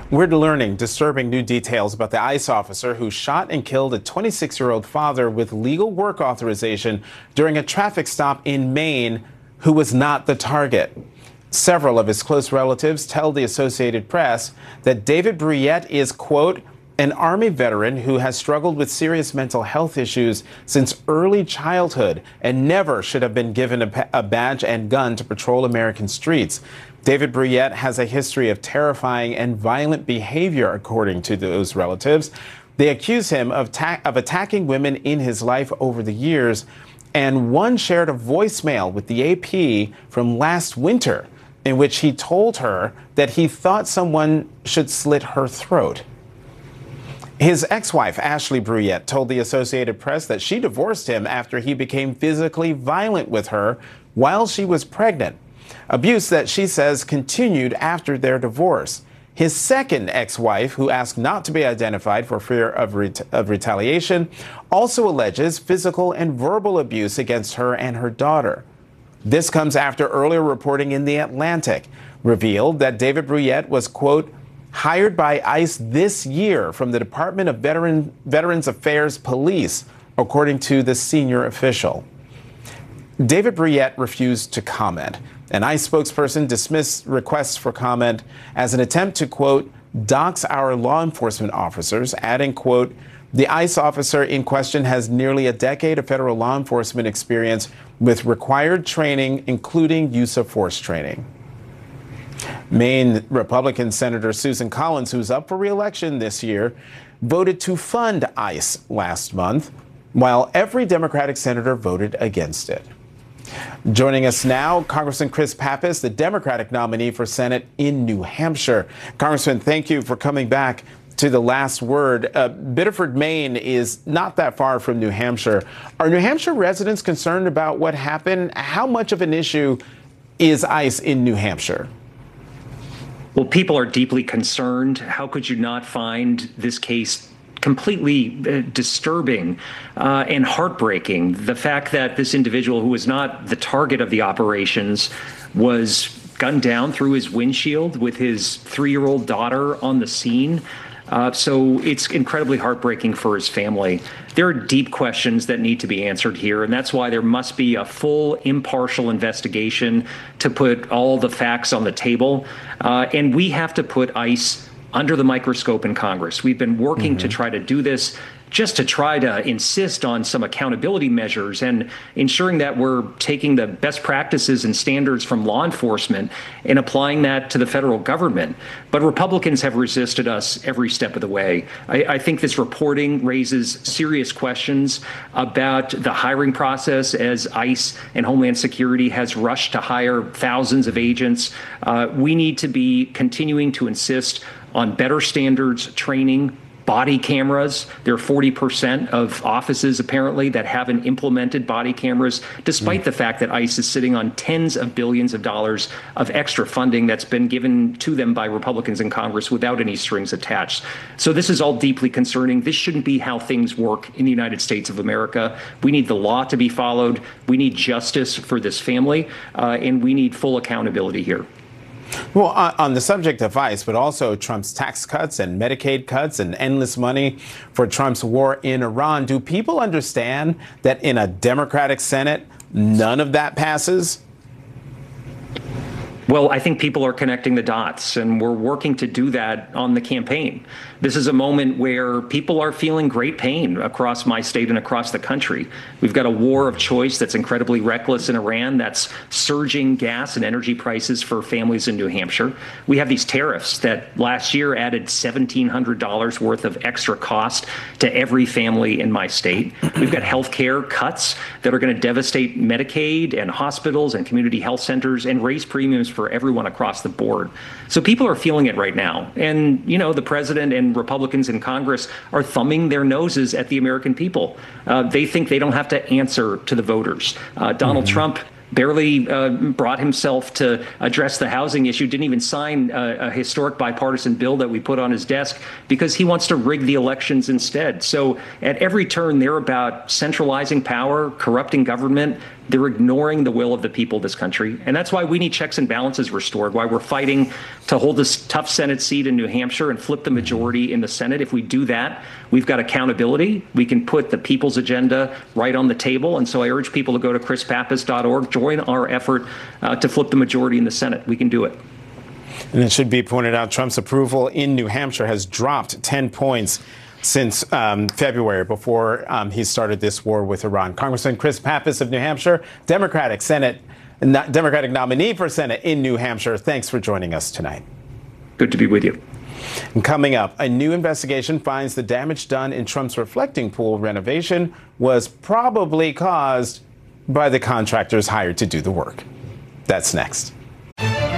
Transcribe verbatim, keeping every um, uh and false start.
We're learning disturbing new details about the ICE officer who shot and killed a twenty-six-year-old father with legal work authorization during a traffic stop in Maine, who was not the target. Several of his close relatives tell the Associated Press that David Brouillette is, quote, an Army veteran who has struggled with serious mental health issues since early childhood and never should have been given a, a badge and gun to patrol American streets. David Brouillette has a history of terrifying and violent behavior, according to those relatives. They accuse him of, ta- of attacking women in his life over the years, and one shared a voicemail with the A P from last winter in which he told her that he thought someone should slit her throat. His ex-wife, Ashley Brouillette, told the Associated Press that she divorced him after he became physically violent with her while she was pregnant. Abuse that she says continued after their divorce. His second ex-wife, who asked not to be identified for fear of, ret- of retaliation, also alleges physical and verbal abuse against her and her daughter. This comes after earlier reporting in The Atlantic revealed that David Brouillette was, quote, hired by ICE this year from the Department of Veteran, Veterans Affairs Police, according to the senior official. David Brouillette refused to comment. An ICE spokesperson dismissed requests for comment as an attempt to, quote, dox our law enforcement officers, adding, quote, the ICE officer in question has nearly a decade of federal law enforcement experience with required training, including use of force training. Maine Republican Senator Susan Collins, who's up for re-election this year, voted to fund ICE last month, while every Democratic senator voted against it. Joining us now, Congressman Chris Pappas, the Democratic nominee for Senate in New Hampshire. Congressman, thank you for coming back to The Last Word. Uh, Biddeford, Maine is not that far from New Hampshire. Are New Hampshire residents concerned about what happened? How much of an issue is ICE in New Hampshire? Well, people are deeply concerned. How could you not find this case completely uh, disturbing uh, and heartbreaking? The fact that this individual, who was not the target of the operations, was gunned down through his windshield with his three-year-old daughter on the scene. Uh, so it's incredibly heartbreaking for his family. There are deep questions that need to be answered here, and that's why there must be a full, impartial investigation to put all the facts on the table. Uh, and we have to put ICE under the microscope in Congress. We've been working mm-hmm. to try to do this, just to try to insist on some accountability measures and ensuring that we're taking the best practices and standards from law enforcement and applying that to the federal government. But Republicans have resisted us every step of the way. I, I think this reporting raises serious questions about the hiring process as ICE and Homeland Security has rushed to hire thousands of agents. Uh, we need to be continuing to insist on better standards, training, body cameras. There are forty percent of offices apparently that haven't implemented body cameras, despite mm. the fact that ICE is sitting on tens of billions of dollars of extra funding that's been given to them by Republicans in Congress without any strings attached. So this is all deeply concerning. This shouldn't be how things work in the United States of America. We need the law to be followed. We need justice for this family, uh, and we need full accountability here. Well, on the subject of ICE, but also Trump's tax cuts and Medicaid cuts and endless money for Trump's war in Iran, do people understand that in a Democratic Senate, none of that passes? Well, I think people are connecting the dots, and we're working to do that on the campaign. This is a moment where people are feeling great pain across my state and across the country. We've got a war of choice that's incredibly reckless in Iran, that's surging gas and energy prices for families in New Hampshire. We have these tariffs that last year added seventeen hundred dollars worth of extra cost to every family in my state. We've got health care cuts that are going to devastate Medicaid and hospitals and community health centers and raise premiums for everyone across the board. So people are feeling it right now. And, you know, the president and Republicans in Congress are thumbing their noses at the American people. Uh, they think they don't have to answer to the voters. Uh, Donald mm-hmm. Trump barely uh, brought himself to address the housing issue, didn't even sign a, a historic bipartisan bill that we put on his desk because he wants to rig the elections instead. So at every turn, they're about centralizing power, corrupting government, They're ignoring the will of the people of this country. And that's why we need checks and balances restored, why we're fighting to hold this tough Senate seat in New Hampshire and flip the majority in the Senate. If we do that, we've got accountability. We can put the people's agenda right on the table. And so I urge people to go to chris pappas dot org, join our effort uh, to flip the majority in the Senate. We can do it. And it should be pointed out, Trump's approval in New Hampshire has dropped ten points since um, February, before um, he started this war with Iran. Congressman Chris Pappas of New Hampshire, Democratic Senate, not Democratic nominee for Senate in New Hampshire. Thanks for joining us tonight. Good to be with you. And coming up, a new investigation finds the damage done in Trump's reflecting pool renovation was probably caused by the contractors hired to do the work. That's next.